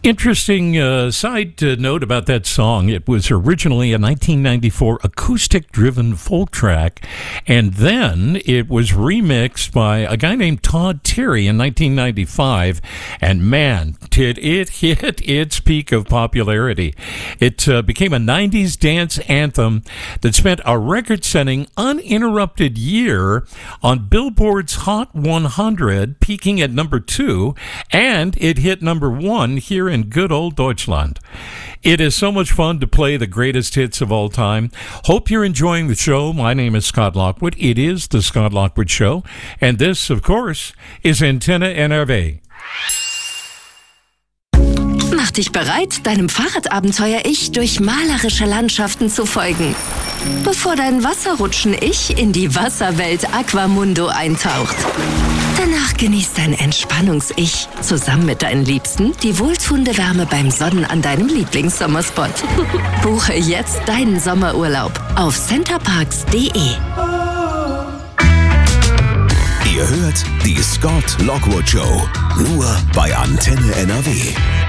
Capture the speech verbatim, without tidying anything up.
Interesting uh, side uh, note about that song. It was originally a nineteen ninety-four acoustic-driven folk track, and then it was remixed by a guy named Todd Terry in nineteen ninety-five, and man, did it hit its peak of popularity. It uh, became a nineties dance anthem that spent a record-setting, uninterrupted year on Billboard's Hot one hundred, peaking at number two, and it hit number one here in good old Deutschland. It is so much fun to play the greatest hits of all time. Hope you're enjoying the show. My name is Scott Lockwood. It is the Scott Lockwood Show. And this, of course, is Antenne N R W. Mach dich bereit, deinem Fahrradabenteuer-Ich durch malerische Landschaften zu folgen. Bevor dein Wasserrutschen-Ich in die Wasserwelt Aquamundo eintaucht. Danach genießt dein Entspannungs-Ich zusammen mit deinen Liebsten die wohltuende Wärme beim Sonnen an deinem Lieblingssommerspot. Buche jetzt deinen Sommerurlaub auf centerparks punkt de. Ihr hört die Scott Lockwood Show, nur bei Antenne N R W.